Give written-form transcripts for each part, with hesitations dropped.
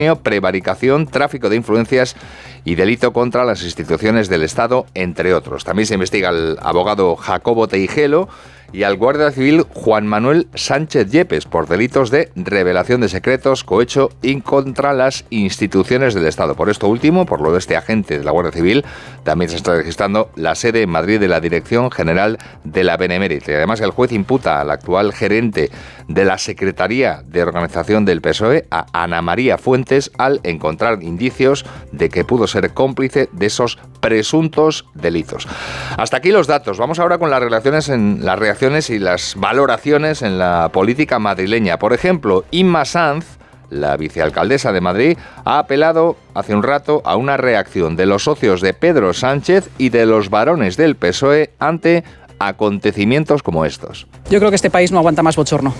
prevaricación, tráfico de influencias y delito contra las instituciones del Estado, entre otros. También se investiga al abogado Jacobo Teijelo y al guardia civil Juan Manuel Sánchez Yepes por delitos de revelación de secretos, cohecho y contra las instituciones del Estado. Por esto último, por lo de este agente de la Guardia Civil, también se está registrando la sede en Madrid de la Dirección General de la Benemérita. Y además el juez imputa al actual gerente de la Secretaría de Organización del PSOE, a Ana María Fuentes, al encontrar indicios de que pudo ser cómplice de esos presuntos delitos. Hasta aquí los datos. Vamos ahora con las reacciones y las valoraciones en la política madrileña. Por ejemplo, Inma Sanz, la vicealcaldesa de Madrid, ha apelado hace un rato a una reacción de los socios de Pedro Sánchez y de los varones del PSOE ante acontecimientos como estos. Yo creo que este país no aguanta más bochorno,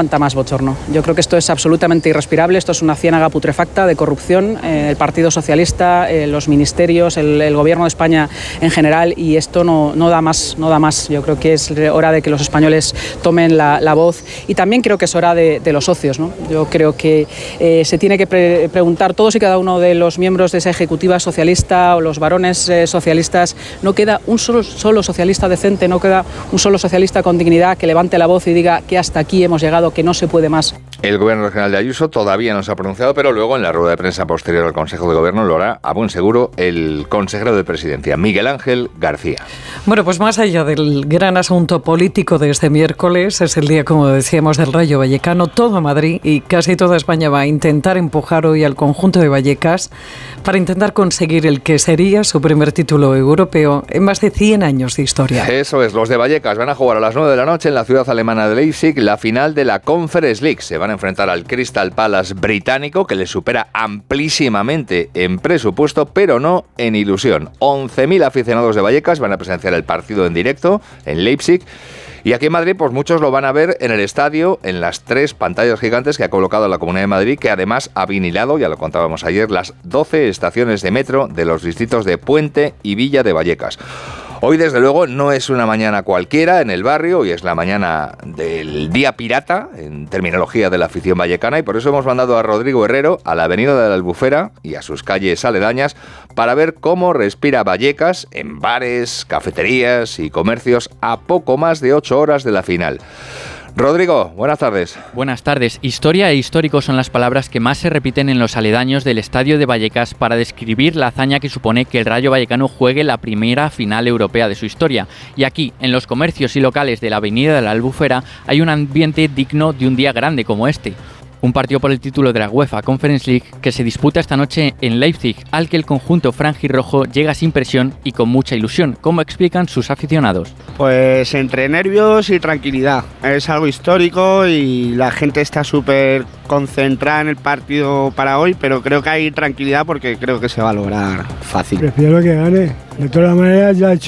Yo creo que esto es absolutamente irrespirable, esto es una ciénaga putrefacta de corrupción, el Partido Socialista, los ministerios, el Gobierno de España en general, y esto no da más. Yo creo que es hora de que los españoles tomen la voz, y también creo que es hora de los socios, ¿no? Yo creo que se tiene que preguntar todos y cada uno de los miembros de esa ejecutiva socialista o los varones socialistas. No queda un solo socialista decente, no queda un solo socialista con dignidad que levante la voz y diga que hasta aquí hemos llegado, que no se puede más. El Gobierno regional de Ayuso todavía no se ha pronunciado, pero luego en la rueda de prensa posterior al Consejo de Gobierno lo hará a buen seguro el consejero de Presidencia, Miguel Ángel García. Bueno, pues más allá del gran asunto político de este miércoles, es el día, como decíamos, del Rayo Vallecano. Todo Madrid y casi toda España va a intentar empujar hoy al conjunto de Vallecas para intentar conseguir el que sería su primer título europeo en más de 100 años de historia. Eso es, los de Vallecas van a jugar a las 9 de la noche en la ciudad alemana de Leipzig la final de la Conference League. Se van a enfrentar al Crystal Palace británico, que les supera amplísimamente en presupuesto, pero no en ilusión. 11.000 aficionados de Vallecas van a presenciar el partido en directo en Leipzig. Y aquí en Madrid, pues muchos lo van a ver en el estadio, en las 3 pantallas gigantes que ha colocado la Comunidad de Madrid, que además ha vinilado, ya lo contábamos ayer, las 12 estaciones de metro de los distritos de Puente y Villa de Vallecas. Hoy, desde luego, no es una mañana cualquiera en el barrio, hoy es la mañana del Día Pirata, en terminología de la afición vallecana, y por eso hemos mandado a Rodrigo Herrero a la avenida de la Albufera y a sus calles aledañas para ver cómo respira Vallecas en bares, cafeterías y comercios a poco más de 8 horas de la final. Rodrigo, buenas tardes. Buenas tardes. Historia e histórico son las palabras que más se repiten en los aledaños del estadio de Vallecas para describir la hazaña que supone que el Rayo Vallecano juegue la primera final europea de su historia. Y aquí, en los comercios y locales de la avenida de la Albufera, hay un ambiente digno de un día grande como este. Un partido por el título de la UEFA Conference League que se disputa esta noche en Leipzig, al que el conjunto franjirrojo llega sin presión y con mucha ilusión, como explican sus aficionados. Pues entre nervios y tranquilidad. Es algo histórico y la gente está súper concentrada en el partido para hoy, pero creo que hay tranquilidad porque creo que se va a lograr fácil. Prefiero que gane. De todas maneras ya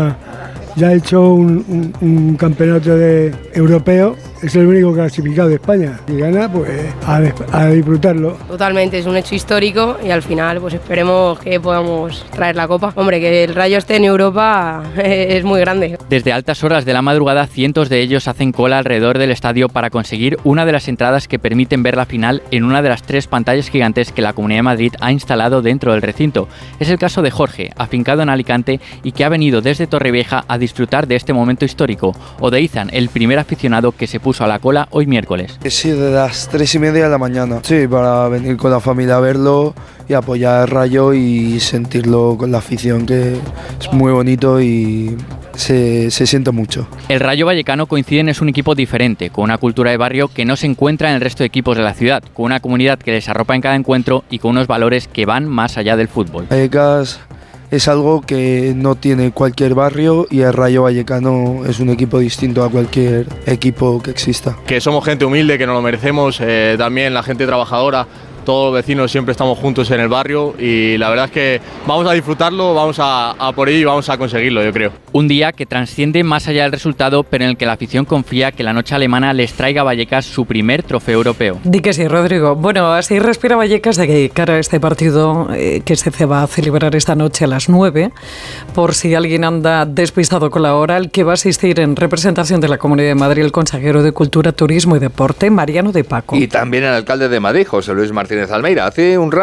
ha hecho un campeonato europeo, es el único clasificado de España. Si gana, pues a disfrutarlo. Totalmente, es un hecho histórico y al final pues esperemos que podamos traer la copa. Hombre, que el Rayo esté en Europa es muy grande. Desde altas horas de la madrugada, cientos de ellos hacen cola alrededor del estadio para conseguir una de las entradas que permiten ver la final en una de las 3 pantallas gigantes que la Comunidad de Madrid ha instalado dentro del recinto. Es el caso de Jorge, afincado en Alicante y que ha venido desde Torrevieja a disfrutar de este momento histórico, o de Izan, el primer aficionado que se puso a la cola hoy miércoles. Sí, de las 3:30 de la mañana. Sí, para venir con la familia a verlo y apoyar al Rayo y sentirlo con la afición, que es muy bonito y se siente mucho. El Rayo Vallecano, coinciden, es un equipo diferente, con una cultura de barrio que no se encuentra en el resto de equipos de la ciudad, con una comunidad que les arropa en cada encuentro y con unos valores que van más allá del fútbol. Vallecas es algo que no tiene cualquier barrio y el Rayo Vallecano es un equipo distinto a cualquier equipo que exista. Que somos gente humilde, que nos lo merecemos, también la gente trabajadora. Todos los vecinos siempre estamos juntos en el barrio y la verdad es que vamos a disfrutarlo, vamos a por ello y vamos a conseguirlo, yo creo. Un día que trasciende más allá del resultado, pero en el que la afición confía que la noche alemana les traiga a Vallecas su primer trofeo europeo. Di que sí, Rodrigo. Bueno, así respira Vallecas de cara a este partido que se va a celebrar esta noche a las 9, por si alguien anda despistado con la hora, al que va a asistir en representación de la Comunidad de Madrid el consejero de Cultura, Turismo y Deporte, Mariano de Paco. Y también el alcalde de Madrid, José Luis Martínez Martínez Almeida. Hace un rato